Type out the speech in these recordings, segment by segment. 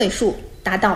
位数达到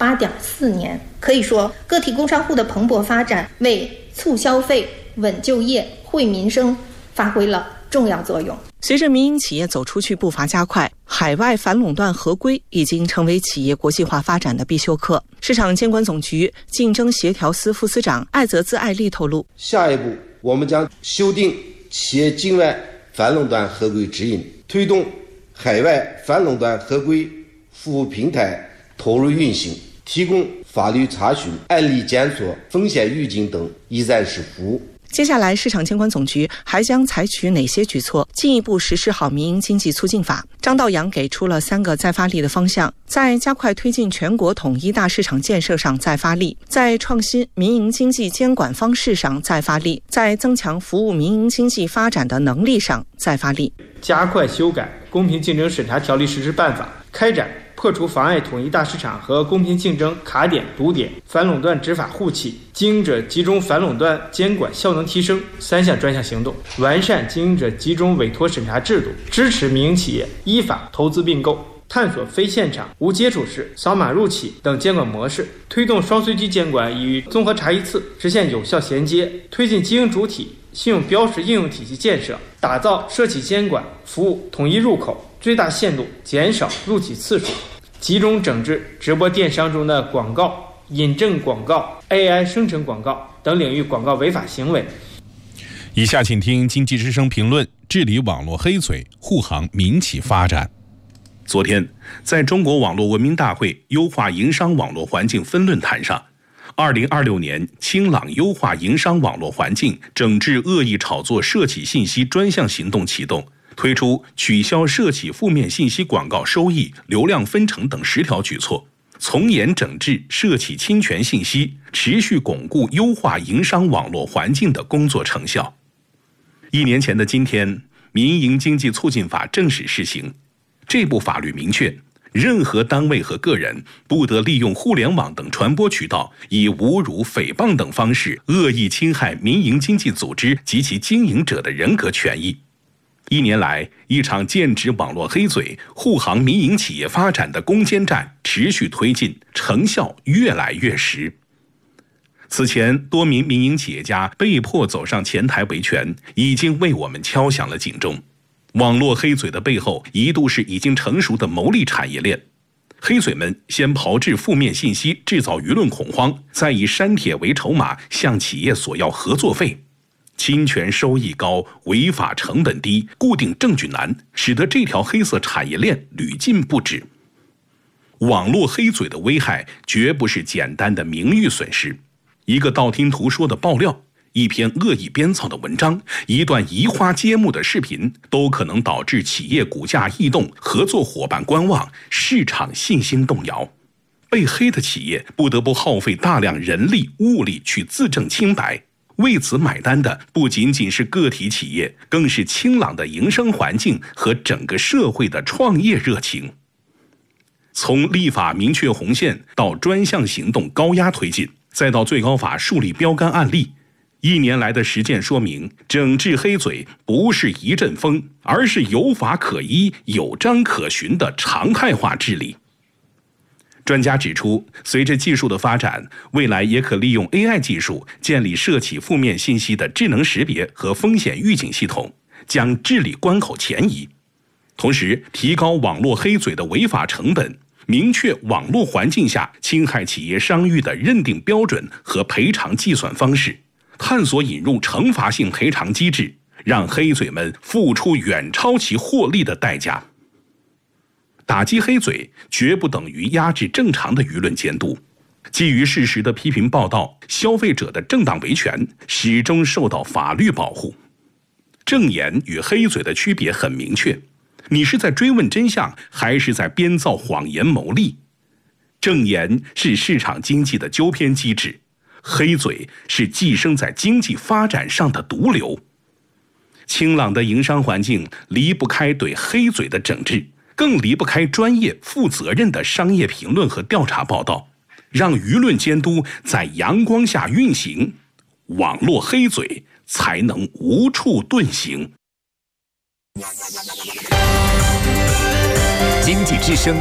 8.4年。可以说，个体工商户的蓬勃发展为促消费、稳就业、惠民生发挥了重要作用。 随着民营企业走出去步伐加快，海外反垄断合规已经成为企业国际化发展的必修课。市场监管总局竞争协调司副司长艾泽兹艾利透露， 下一步我们将修订企业境外反垄断合规指引，推动海外反垄断合规服务平台投入运行，提供法律查询、案例检索、风险预警等一站式服务。 接下来，市场监管总局还将采取哪些举措，进一步实施好民营经济促进法？张道阳给出了3个再发力的方向：在加快推进全国统一大市场建设上再发力，在创新民营经济监管方式上再发力，在增强服务民营经济发展的能力上再发力。 加快修改《公平竞争审查条例实施办法》，开展破除妨碍统一大市场和公平竞争卡点堵点、反垄断执法护企、经营者集中反垄断监管效能提升3项专项行动，完善经营者集中委托审查制度，支持民营企业依法投资并购，探索非现场、无接触式、扫码入企等监管模式，推动双随机监管与综合查一次实现有效衔接，推进经营主体信用标识应用体系建设，打造社企监管服务统一入口，最大限度减少入企次数，集中整治直播电商中的广告、引证广告、AI 生成广告等领域广告违法行为。 以下请听经济之声评论：治理网络黑嘴，护航民企发展。 昨天，在中国网络文明大会优化营商网络环境分论坛上，2026年清朗优化营商网络环境，整治恶意炒作社企信息专项行动启动，推出取消社企负面信息广告收益、流量分成等10条举措，从严整治社企侵权信息，持续巩固优化营商网络环境的工作成效。1年前的今天，民营经济促进法正式施行。这部法律明确，任何单位和个人不得利用互联网等传播渠道，以侮辱、诽谤等方式恶意侵害民营经济组织及其经营者的人格权益。1年来，一场剑指网络黑嘴、护航民营企业发展的攻坚战持续推进，成效越来越实。此前，多名民营企业家被迫走上前台维权，已经为我们敲响了警钟。网络黑嘴的背后，一度是已经成熟的牟利产业链。黑嘴们先炮制负面信息，制造舆论恐慌，再以删帖为筹码向企业索要合作费。侵权收益高，违法成本低，固定证据难，使得这条黑色产业链屡禁不止。网络黑嘴的危害绝不是简单的名誉损失，一个道听途说的爆料，一篇恶意编造的文章，一段移花接木的视频，都可能导致企业股价异动、合作伙伴观望、市场信心动摇。被黑的企业不得不耗费大量人力物力去自证清白，为此买单的不仅仅是个体企业，更是清朗的营商环境和整个社会的创业热情。从立法明确红线到专项行动高压推进，再到最高法树立标杆案例，1年来的实践说明，整治黑嘴不是一阵风，而是有法可依、有章可循的常态化治理。专家指出，随着技术的发展，未来也可利用 AI 技术建立社企负面信息的智能识别和风险预警系统，将治理关口前移。同时，提高网络黑嘴的违法成本，明确网络环境下侵害企业商誉的认定标准和赔偿计算方式，探索引入惩罚性赔偿机制，让黑嘴们付出远超其获利的代价。打击黑嘴绝不等于压制正常的舆论监督，基于事实的批评报道，消费者的正当维权始终受到法律保护。正言与黑嘴的区别很明确，你是在追问真相，还是在编造谎言牟利？正言是市场经济的纠偏机制，黑嘴是寄生在经济发展上的毒瘤。清朗的营商环境离不开对黑嘴的整治，更离不开专业负责任的商业评论和调查报道，让舆论监督在阳光下运行，网络黑嘴才能无处遁形。 经济之声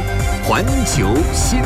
环球新